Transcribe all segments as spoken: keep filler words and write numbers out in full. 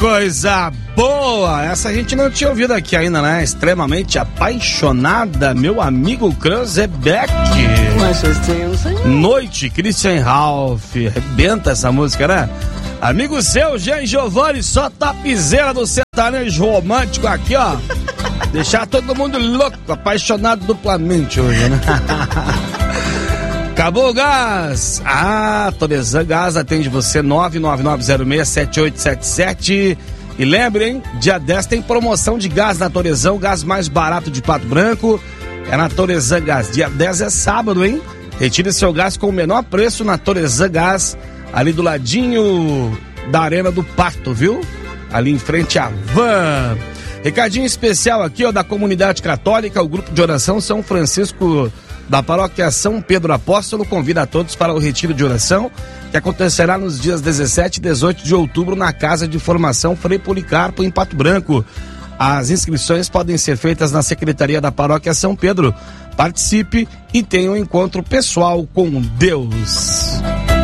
coisa boa! Essa a gente não tinha ouvido aqui ainda, né? Extremamente apaixonada, meu amigo Cruzebeck. Noite, Christian Ralph. Arrebenta essa música, né? Amigo seu, Jean Giovanni, só tapizeira do sertanejo romântico aqui, ó. Deixar todo mundo louco, apaixonado duplamente hoje, né? Acabou o gás. Ah, Toresan Gás atende você, nove nove nove zero seis sete oito sete sete. E lembre, hein, dia dez tem promoção de gás na Toresan, o gás mais barato de Pato Branco é na Toresan Gás. Dia dez é sábado, hein? Retire seu gás com o menor preço na Toresan Gás, ali do ladinho da Arena do Pato, viu? Ali em frente à Van. Recadinho especial aqui, ó, da comunidade católica, o grupo de oração São Francisco da paróquia São Pedro Apóstolo convida a todos para o retiro de oração, que acontecerá nos dias dezessete e dezoito de outubro na Casa de Formação Frei Policarpo, em Pato Branco. As inscrições podem ser feitas na Secretaria da Paróquia São Pedro. Participe e tenha um encontro pessoal com Deus.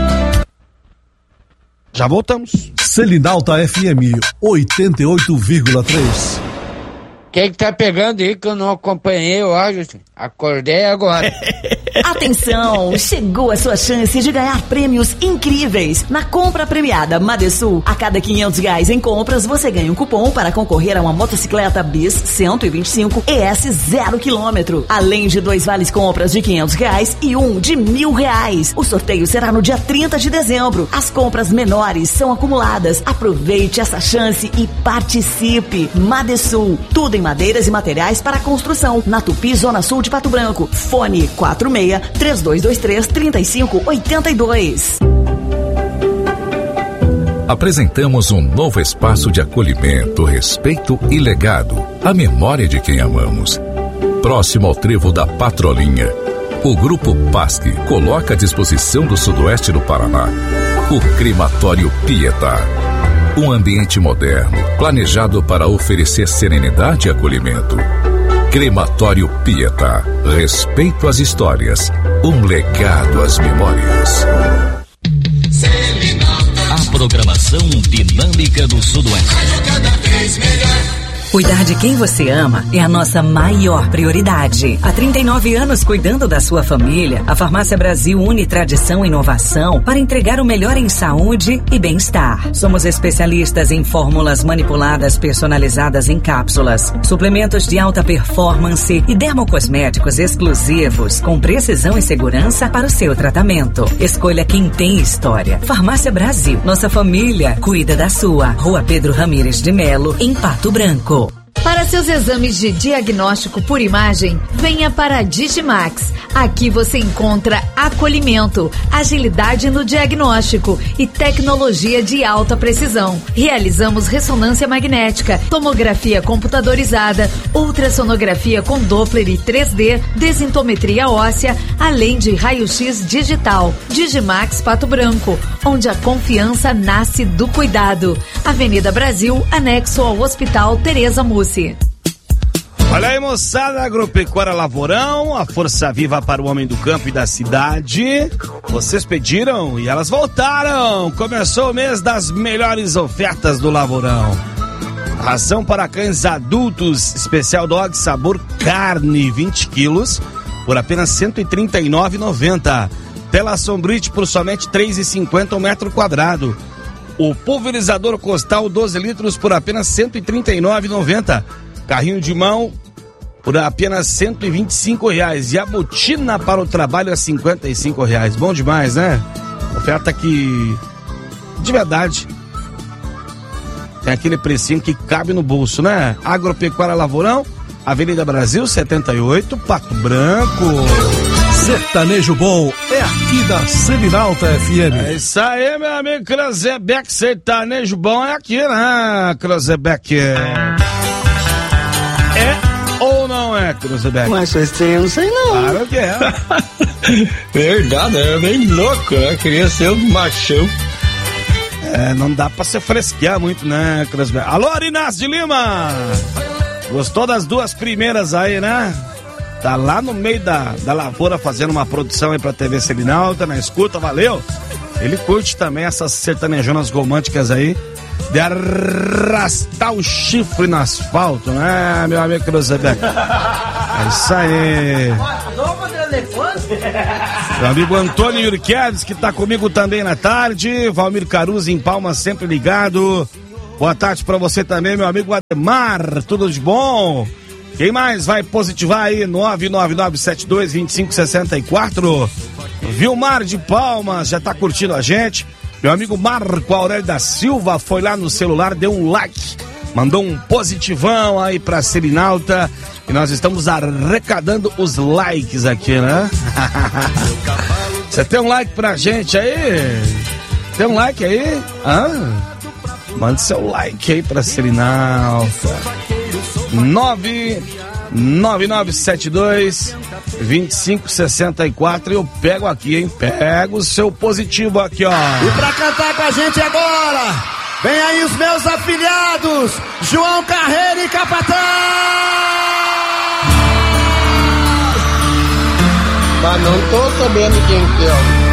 Já voltamos. Selinalta F M oitenta e oito vírgula três. Quem que tá pegando aí que eu não acompanhei hoje? Acordei agora. Atenção, chegou a sua chance de ganhar prêmios incríveis. Na compra premiada Madesul, a cada quinhentos reais em compras, você ganha um cupom para concorrer a uma motocicleta Bis cento e vinte e cinco E S zero quilômetro. Além de dois vales compras de quinhentos reais e um de mil reais. O sorteio será no dia trinta de dezembro. As compras menores são acumuladas. Aproveite essa chance e participe. Madesul, tudo em madeiras e materiais para construção. Na Tupi, Zona Sul de Pato Branco. Fone quatro seis três dois dois três três cinco oito dois. Apresentamos um novo espaço de acolhimento, respeito e legado, a memória de quem amamos. Próximo ao trevo da Patrolinha, o Grupo Pasque coloca à disposição do sudoeste do Paraná o Crematório Pietá. Um ambiente moderno, planejado para oferecer serenidade e acolhimento. Crematório Pietá. Respeito às histórias, um legado às memórias. A programação dinâmica do Sudoeste. Cada vez melhor. Cuidar de quem você ama é a nossa maior prioridade. Há trinta e nove anos cuidando da sua família, a Farmácia Brasil une tradição e inovação para entregar o melhor em saúde e bem-estar. Somos especialistas em fórmulas manipuladas personalizadas em cápsulas, suplementos de alta performance e dermocosméticos exclusivos com precisão e segurança para o seu tratamento. Escolha quem tem história. Farmácia Brasil, nossa família cuida da sua. Rua Pedro Ramires de Melo, em Pato Branco. Para seus exames de diagnóstico por imagem, venha para a Digimax. Aqui você encontra acolhimento, agilidade no diagnóstico e tecnologia de alta precisão. Realizamos ressonância magnética, tomografia computadorizada, ultrassonografia com Doppler e três D, desintometria óssea, além de raio-x digital. Digimax Pato Branco, onde a confiança nasce do cuidado. Avenida Brasil, anexo ao Hospital Tereza Mussi. Olha aí, moçada, Agropecuária Lavourão, a força viva para o homem do campo e da cidade. Vocês pediram e elas voltaram. Começou o mês das melhores ofertas do Lavourão. Ração para cães adultos, especial dog sabor carne, vinte quilos, por apenas cento e trinta e nove reais e noventa centavos. Tela Sombrite por somente três reais e cinquenta centavos o metro quadrado. O pulverizador Costal doze litros por apenas cento e trinta e nove reais e noventa centavos. Carrinho de mão por apenas cento e vinte e cinco reais. E a botina para o trabalho a cinquenta e cinco reais. Bom demais, né? Oferta que, de verdade, tem aquele precinho que cabe no bolso, né? Agropecuária Lavourão, Avenida Brasil setenta e oito, Pato Branco. Sertanejo bom é aqui da Selinalta F M. É isso aí, meu amigo Cruzebeck. Sertanejo bom é aqui, né, Cruzebeck? É ou não é, Cruzebeck? Mas você não sei não. Claro que é. Verdade, é bem louco, né? Queria ser um machão. É, não dá pra se fresquear muito, né, Cruzebeck? Alô, Arinas de Lima! Gostou das duas primeiras aí, né? Tá lá no meio da, da lavoura fazendo uma produção aí pra T V Selinalta, na escuta, valeu? Ele curte também essas sertanejonas românticas aí. de arrastar o chifre no asfalto, né, meu amigo Cruzebeck? É isso aí. Meu amigo Antônio Yurquedes, que tá comigo também na tarde. Valmir Caruso em Palmas, sempre ligado. Boa tarde pra você também, meu amigo Ademar. Tudo de bom? Quem mais vai positivar aí? nove nove nove sete dois dois cinco seis quatro. Vilmar de Palmas já tá curtindo a gente. Meu amigo Marco Aurélio da Silva foi lá no celular, deu um like, mandou um positivão aí pra Selinalta. E nós estamos arrecadando os likes aqui, né? Você tem um like pra gente aí? Tem um like aí? Hã? Mande seu like aí pra Selinalta. nove nove nove sete dois dois cinco seis quatro. Eu pego aqui, hein? Pego o seu positivo aqui, ó. E pra cantar com a gente agora, vem aí os meus afiliados, João Carreiro e Capataz. Mas não tô sabendo quem que é.